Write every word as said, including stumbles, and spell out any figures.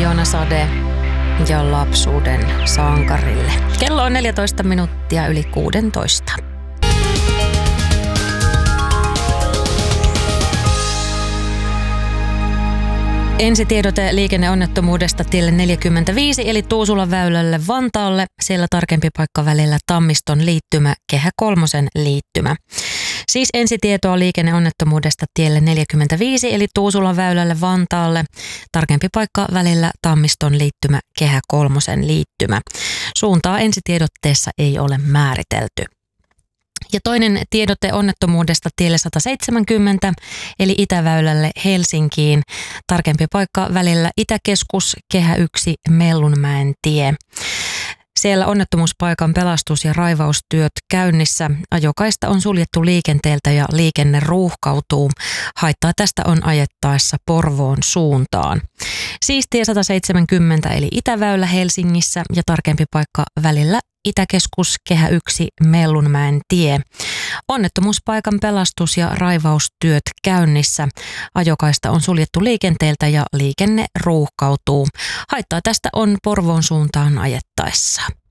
Miljoonasade ja lapsuuden sankarille. Kello on neljätoista minuuttia yli kuusitoista. Ensitiedote liikenneonnettomuudesta tielle neljäkymmentäviisi eli Tuusulan väylälle Vantaalle. Siellä tarkempi paikka välillä Tammiston liittymä, Kehä kolmosen liittymä. Siis ensitietoa liikenneonnettomuudesta tielle neljäkymmentäviisi eli Tuusulan väylälle Vantaalle. Tarkempi paikka välillä Tammiston liittymä, Kehä kolmosen liittymä. Suuntaa ensitiedotteessa ei ole määritelty. Ja toinen tiedote onnettomuudesta tielle sata seitsemänkymmentä eli Itäväylälle Helsinkiin. Tarkempi paikka välillä Itäkeskus, Kehä yksi, Mellunmäen tie. Siellä onnettomuuspaikan pelastus- ja raivaustyöt käynnissä. Ajokaista on suljettu liikenteeltä ja liikenne ruuhkautuu. Haittaa tästä on ajettaessa Porvoon suuntaan. Siis tie sata seitsemänkymmentä eli Itäväylä Helsingissä ja tarkempi paikka välillä Itäkeskus, Kehä yksi, Mellunmäen tie. Onnettomuuspaikan pelastus- ja raivaustyöt käynnissä. Ajokaista on suljettu liikenteeltä ja liikenne ruuhkautuu. Haittaa tästä on Porvoon suuntaan ajettaessa.